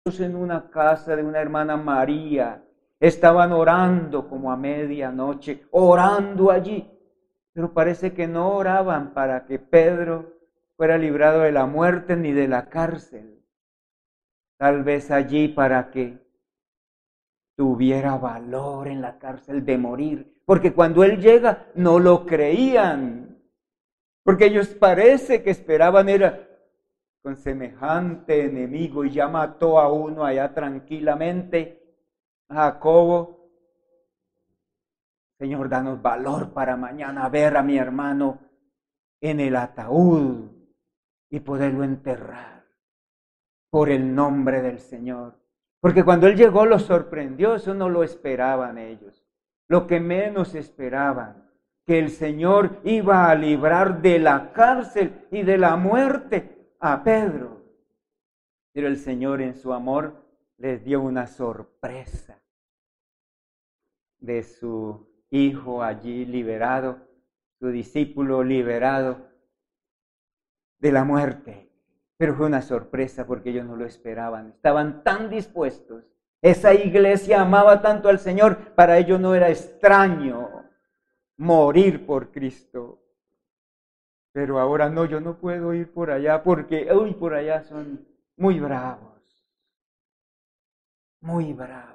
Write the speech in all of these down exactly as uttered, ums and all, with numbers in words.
en una casa de una hermana María. Estaban orando como a medianoche, orando allí. Pero parece que no oraban para que Pedro fuera librado de la muerte ni de la cárcel. Tal vez allí para que tuviera valor en la cárcel de morir. Porque cuando él llega no lo creían. Porque ellos parece que esperaban era con semejante enemigo y ya mató a uno allá tranquilamente, a Jacobo. Señor, danos valor para mañana ver a mi hermano en el ataúd y poderlo enterrar por el nombre del Señor. Porque cuando él llegó los sorprendió, eso no lo esperaban ellos. Lo que menos esperaban, que el Señor iba a librar de la cárcel y de la muerte a Pedro. Pero el Señor en su amor les dio una sorpresa de su hijo allí liberado, su discípulo liberado de la muerte. Pero fue una sorpresa porque ellos no lo esperaban. Estaban tan dispuestos. Esa iglesia amaba tanto al Señor. Para ellos no era extraño morir por Cristo. Pero ahora no, yo no puedo ir por allá porque, uy, por allá son muy bravos. Muy bravos.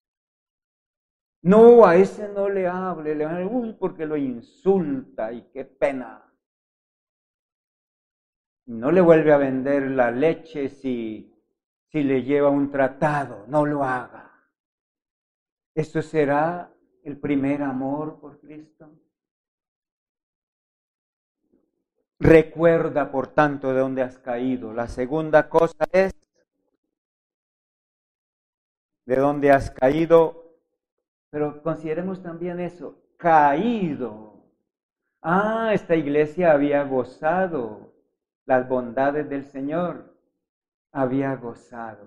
No, a ese no le hable. Le van a decir, uy, porque lo insulta y qué pena. No le vuelve a vender la leche si, si le lleva un tratado. No lo haga. ¿Esto será el primer amor por Cristo? Recuerda, por tanto, de dónde has caído. La segunda cosa es, de dónde has caído. Pero consideremos también eso, caído. Ah, esta iglesia había gozado las bondades del Señor, había gozado,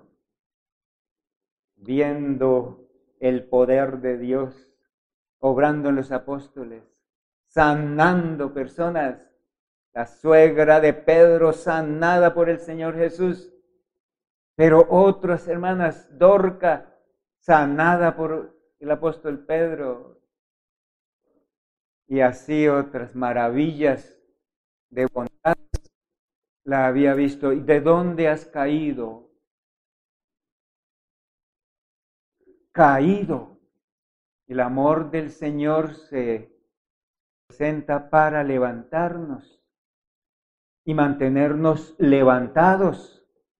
viendo el poder de Dios, obrando en los apóstoles, sanando personas. La suegra de Pedro sanada por el Señor Jesús, pero otras hermanas, Dorca, sanada por el apóstol Pedro, y así otras maravillas de bondad la había visto. ¿Y de dónde has caído? Caído. El amor del Señor se presenta para levantarnos y mantenernos levantados.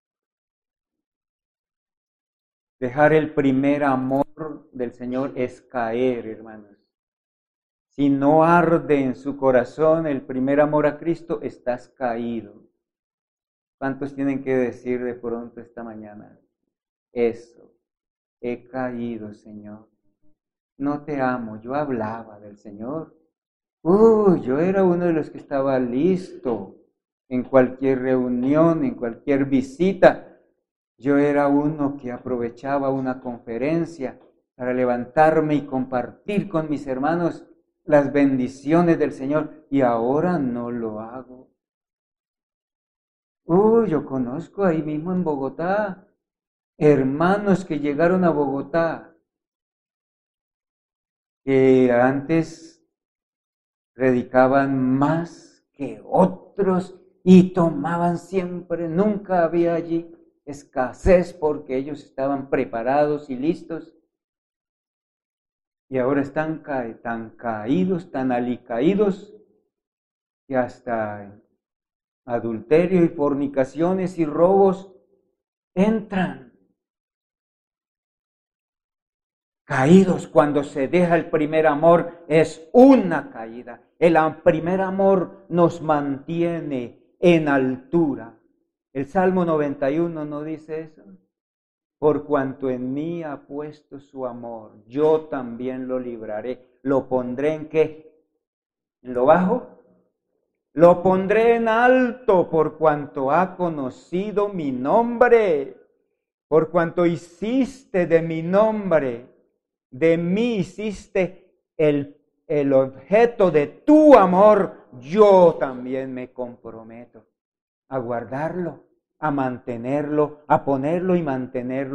Dejar el primer amor del Señor es caer, hermanos. Si no arde en su corazón el primer amor a Cristo, estás caído. ¿Cuántos tienen que decir de pronto esta mañana? Eso, he caído, Señor. No te amo. Yo hablaba del Señor. Uh, yo era uno de los que estaba listo en cualquier reunión, en cualquier visita. Yo era uno que aprovechaba una conferencia para levantarme y compartir con mis hermanos las bendiciones del Señor. Y ahora no lo hago. Uh, yo conozco ahí mismo en Bogotá hermanos que llegaron a Bogotá que antes predicaban más que otros y tomaban siempre, nunca había allí escasez porque ellos estaban preparados y listos. Y ahora están ca- tan caídos, tan alicaídos, que hasta adulterio y fornicaciones y robos entran. Caídos, cuando se deja el primer amor, es una caída. El primer amor nos mantiene en altura. El Salmo noventa y uno no dice eso. Por cuanto en mí ha puesto su amor, yo también lo libraré. ¿Lo pondré en qué? ¿En lo bajo? Lo pondré en alto por cuanto ha conocido mi nombre. Por cuanto hiciste de mi nombre, de mí hiciste el, el objeto de tu amor, yo también me comprometo a guardarlo. a mantenerlo, a ponerlo y mantenerlo